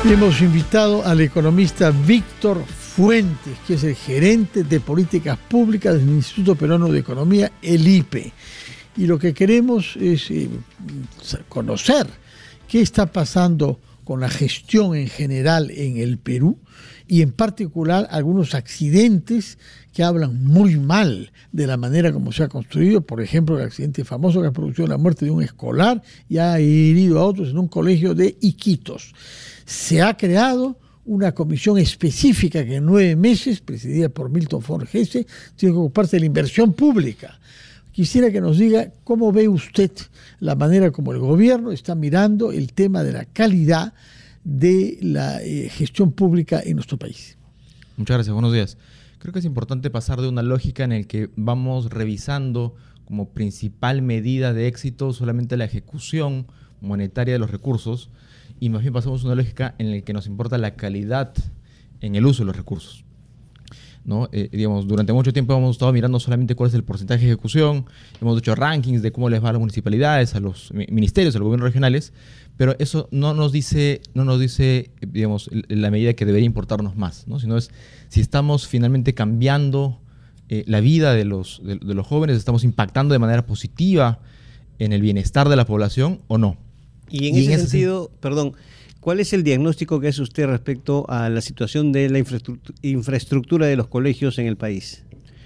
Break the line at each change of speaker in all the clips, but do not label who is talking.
Hemos invitado al economista Víctor Fuentes, que es el gerente de políticas públicas del Instituto Peruano de Economía, el IPE. Y lo que queremos es conocer qué está pasando con la gestión en general en el Perú y en particular algunos accidentes que hablan muy mal de la manera como se ha construido. Por ejemplo, el accidente famoso que ha producido la muerte de un escolar y ha herido a otros en un colegio de Iquitos. Se ha creado una comisión específica que en 9 meses, presidida por Milton Forgese, tiene que ocuparse de la inversión pública. Quisiera que nos diga cómo ve usted la manera como el gobierno está mirando el tema de la calidad de la gestión pública en nuestro país.
Muchas gracias, buenos días. Creo que es importante pasar de una lógica en la que vamos revisando como principal medida de éxito solamente la ejecución monetaria de los recursos y más bien pasamos a una lógica en la que nos importa la calidad en el uso de los recursos, ¿no? Digamos, durante mucho tiempo hemos estado mirando solamente cuál es el porcentaje de ejecución, hemos hecho rankings de cómo les va a las municipalidades, a los ministerios, a los gobiernos regionales, pero eso no nos dice, digamos, la medida que debería importarnos más, ¿no? Sino es si estamos finalmente cambiando la vida de los jóvenes, estamos impactando de manera positiva en el bienestar de la población o no.
Y en ese sentido, ¿cuál es el diagnóstico que hace usted respecto a la situación de la infraestructura de los colegios en el país?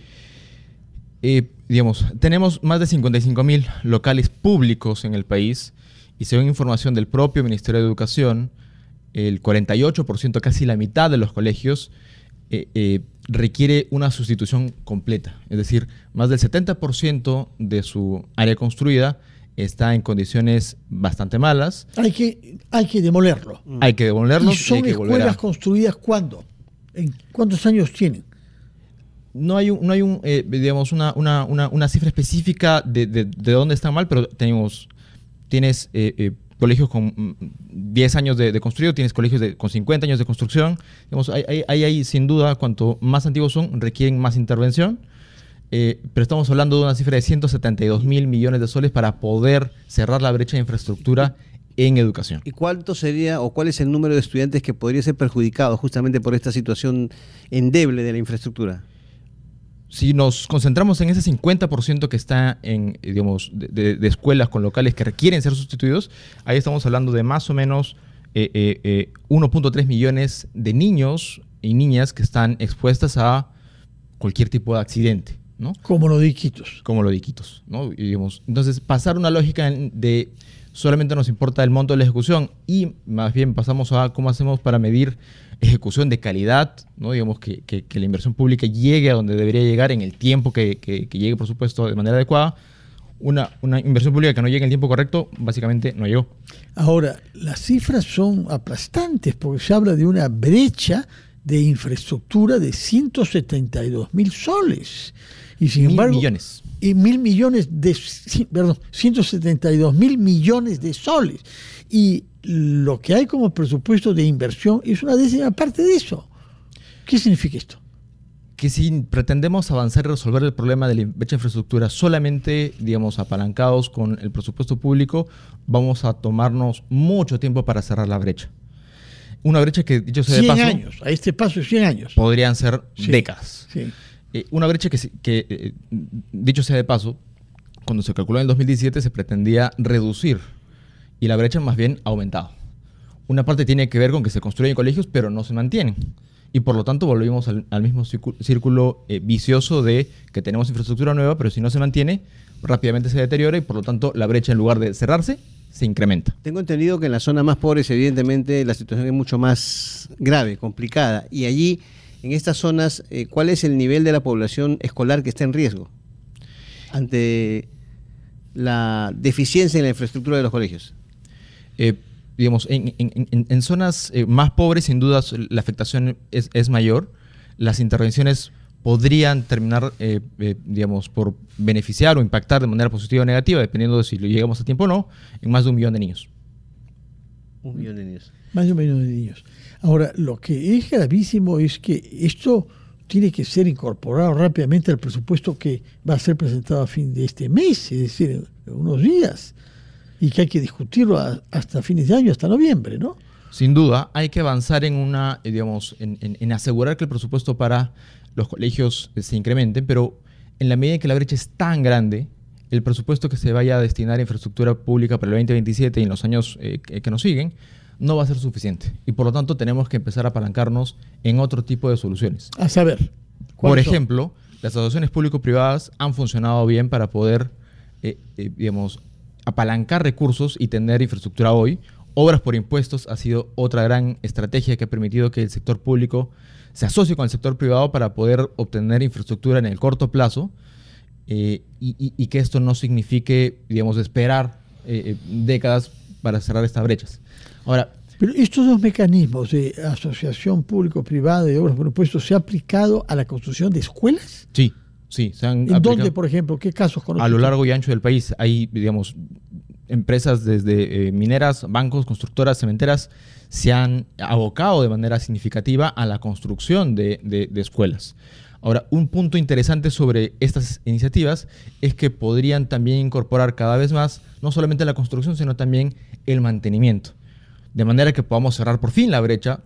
Digamos, tenemos más de 55.000 locales públicos en el país y según información del propio Ministerio de Educación, el 48%, casi la mitad de los colegios requiere una sustitución completa. Es decir, más del 70% de su área construida está en condiciones bastante malas.
Hay que demolerlo.
Hay que demolerlo.
¿Y son escuelas construidas cuándo? ¿En cuántos años tienen?
No hay digamos, una cifra específica de dónde están mal, pero tienes colegios con 10 años de construido, tienes colegios con 50 años de construcción. Digamos, hay sin duda, cuanto más antiguos son, requieren más intervención. Pero estamos hablando de una cifra de 172.000 millones de soles para poder cerrar la brecha de infraestructura en educación.
¿Y cuánto sería o cuál es el número de estudiantes que podría ser perjudicado justamente por esta situación endeble de la infraestructura?
Si nos concentramos en ese 50% que está en, digamos, de escuelas con locales que requieren ser sustituidos, ahí estamos hablando de más o menos 1.3 millones de niños y niñas que están expuestas a cualquier tipo de accidente, ¿no?
Como lo de Iquitos.
Como lo de Iquitos, ¿no? Y digamos, entonces, pasar una lógica de solamente nos importa el monto de la ejecución y más bien pasamos a cómo hacemos para medir ejecución de calidad, ¿no? Digamos que la inversión pública llegue a donde debería llegar en el tiempo que llegue, por supuesto, de manera adecuada. Una inversión pública que no llegue en el tiempo correcto, básicamente no llegó. Ahora, las cifras son aplastantes porque se habla de una brecha de infraestructura de 172.000 soles. Y sin embargo,
millones. Y 172.000 millones de soles. Y lo que hay como presupuesto de inversión es una décima parte de eso. ¿Qué significa esto?
Que si pretendemos avanzar y resolver el problema de la brecha de infraestructura solamente, digamos, apalancados con el presupuesto público, vamos a tomarnos mucho tiempo para cerrar la brecha. Una brecha que, dicho sea de paso,
100 años, a este paso 100 años.
Podrían ser décadas.
Sí.
Una brecha que, dicho sea de paso, cuando se calculó en el 2017 se pretendía reducir y la brecha más bien ha aumentado. Una parte tiene que ver con que se construyen colegios pero no se mantienen y por lo tanto volvimos al mismo círculo vicioso de que tenemos infraestructura nueva pero si no se mantiene rápidamente se deteriora y por lo tanto la brecha en lugar de cerrarse se incrementa.
Tengo entendido que en las zonas más pobres evidentemente la situación es mucho más grave, complicada y allí en estas zonas, ¿cuál es el nivel de la población escolar que está en riesgo ante la deficiencia en la infraestructura de los colegios?
Digamos, en zonas más pobres, sin duda, la afectación es mayor. Las intervenciones podrían terminar, digamos, por beneficiar o impactar de manera positiva o negativa, dependiendo de si lo llegamos a tiempo o no, en más de 1 millón de niños.
1 millón de niños.
Más de 1 millón de niños. Ahora, lo que es gravísimo es que esto tiene que ser incorporado rápidamente al presupuesto que va a ser presentado a fin de este mes, es decir, en unos días, y que hay que discutirlo hasta fines de año, hasta noviembre, ¿no?
Sin duda, hay que avanzar en en asegurar que el presupuesto para los colegios se incremente, pero en la medida en que la brecha es tan grande, el presupuesto que se vaya a destinar a infraestructura pública para el 2027 y en los años que nos siguen no va a ser suficiente. Y por lo tanto tenemos que empezar a apalancarnos en otro tipo de soluciones.
A saber,
por ejemplo, las asociaciones público-privadas han funcionado bien para poder, apalancar recursos y tener infraestructura hoy. Obras por impuestos ha sido otra gran estrategia que ha permitido que el sector público se asocie con el sector privado para poder obtener infraestructura en el corto plazo y que esto no signifique, esperar décadas para cerrar estas brechas. Ahora,
pero estos dos mecanismos de asociación público-privada y de obras por impuestos, ¿se ha aplicado a la construcción de escuelas?
Sí, se han
aplicado. ¿En dónde, por ejemplo? ¿Qué casos conocen?
A lo largo y ancho del país hay, empresas desde mineras, bancos, constructoras, cementeras, se han abocado de manera significativa a la construcción de escuelas. Ahora, un punto interesante sobre estas iniciativas es que podrían también incorporar cada vez más, no solamente la construcción, sino también el mantenimiento. De manera que podamos cerrar por fin la brecha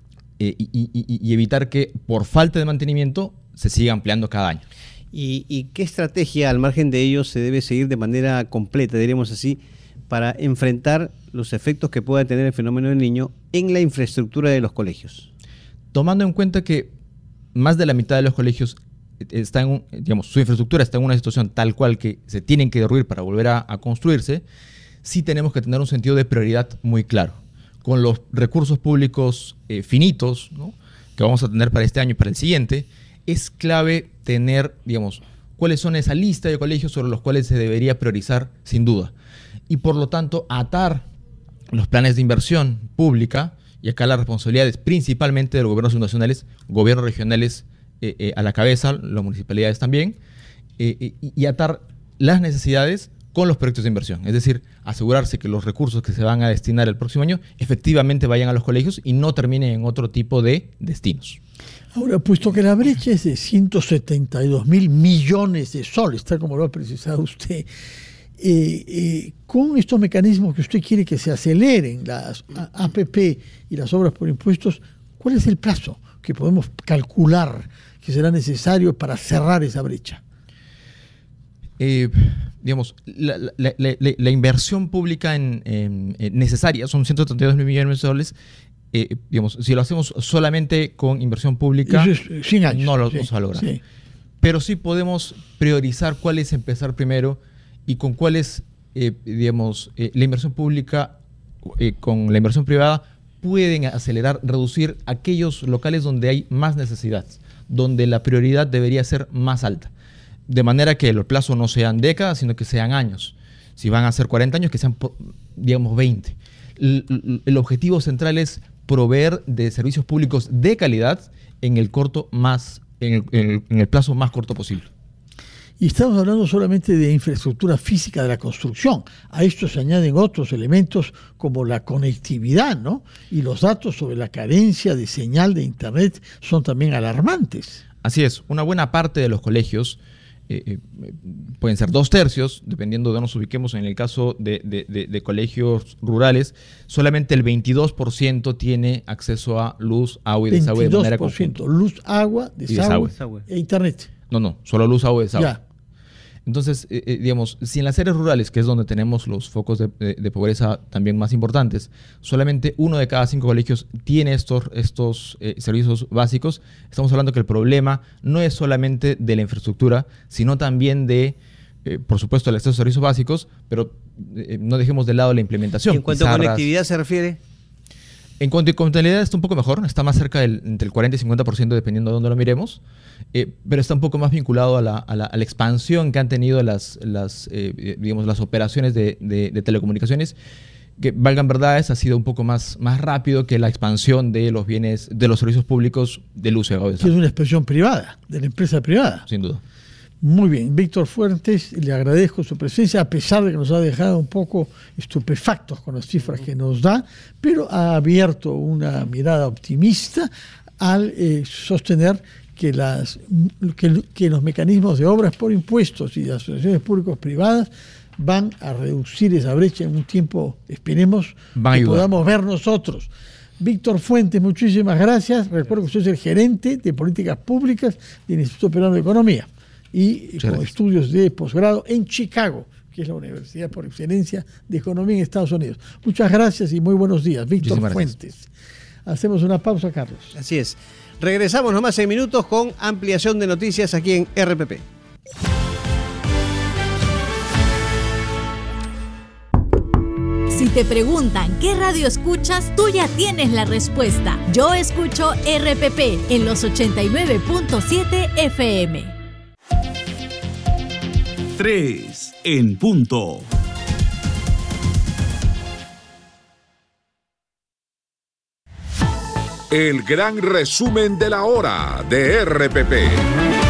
y evitar que por falta de mantenimiento se siga ampliando cada año.
¿Y qué estrategia al margen de ello se debe seguir de manera completa, diríamos así, para enfrentar los efectos que pueda tener el fenómeno del Niño en la infraestructura de los colegios?
Tomando en cuenta que más de la mitad de los colegios está su infraestructura está en una situación tal cual que se tienen que derruir para volver a construirse, sí tenemos que tener un sentido de prioridad muy claro. Con los recursos públicos finitos, ¿no?, que vamos a tener para este año y para el siguiente, es clave tener, cuáles son esa lista de colegios sobre los cuales se debería priorizar sin duda. Y por lo tanto, atar los planes de inversión pública, y acá las responsabilidades principalmente de los gobiernos nacionales, gobiernos regionales a la cabeza, las municipalidades también, y atar las necesidades con los proyectos de inversión. Es decir, asegurarse que los recursos que se van a destinar el próximo año efectivamente vayan a los colegios y no terminen en otro tipo de destinos.
Ahora, puesto que la brecha es de 172.000 millones de soles, tal como lo ha precisado usted, con estos mecanismos que usted quiere que se aceleren, las APP y las obras por impuestos, ¿cuál es el plazo que podemos calcular que será necesario para cerrar esa brecha?
La inversión pública necesaria son 132.000 millones de soles. Si lo hacemos solamente con inversión pública,
eso es 100 años,
no lo vamos a lograr. Sí. Pero sí podemos priorizar cuál es empezar primero y con cuál es, la inversión pública con la inversión privada pueden acelerar, reducir aquellos locales donde hay más necesidad, donde la prioridad debería ser más alta. De manera que el plazo no sean décadas, sino que sean años. Si van a ser 40 años, que sean, 20. El objetivo central es proveer de servicios públicos de calidad en el plazo más corto posible.
Y estamos hablando solamente de infraestructura física de la construcción. A esto se añaden otros elementos como la conectividad, ¿no? Y los datos sobre la carencia de señal de Internet son también alarmantes.
Así es. Una buena parte de los colegios, pueden ser 2/3, dependiendo de dónde nos ubiquemos. En el caso de colegios rurales, solamente el 22% tiene acceso a luz, agua y desagüe de manera conjunta.
Luz, agua, desagüe e Internet.
No, solo luz, agua y desagüe.
Ya.
Entonces, si en las áreas rurales, que es donde tenemos los focos de pobreza también más importantes, solamente 1 de cada 5 colegios tiene estos servicios básicos, estamos hablando que el problema no es solamente de la infraestructura, sino también de, por supuesto, el acceso a servicios básicos, pero no dejemos de lado la implementación.
¿Y en cuanto a conectividad se refiere?
En cuanto a conectividad está un poco mejor, está más cerca entre el 40 y 50% dependiendo de dónde lo miremos, pero está un poco más vinculado a la expansión que han tenido las operaciones de telecomunicaciones, que, valgan verdades, ha sido un poco más rápido que la expansión de los bienes, de los servicios públicos de luz y agua.
Es una expresión privada, de la empresa privada.
Sin duda.
Muy bien, Víctor Fuentes, le agradezco su presencia, a pesar de que nos ha dejado un poco estupefactos con las cifras que nos da, pero ha abierto una mirada optimista al sostener que los mecanismos de obras por impuestos y de asociaciones públicos privadas van a reducir esa brecha en un tiempo, esperemos, que podamos ver nosotros. Víctor Fuentes, muchísimas gracias. Recuerdo que usted es el gerente de políticas públicas del Instituto Peruano de Economía y con estudios de posgrado en Chicago, que es la universidad por excelencia de economía en Estados Unidos. Muchas gracias y muy buenos días, Víctor Fuentes. Hacemos una pausa, Carlos.
Así es. Regresamos nomás en minutos con ampliación de noticias aquí en RPP.
Si te preguntan qué radio escuchas, tú ya tienes la respuesta. Yo escucho RPP en los 89.7 FM.
3 en punto.
El gran resumen de la hora de RPP.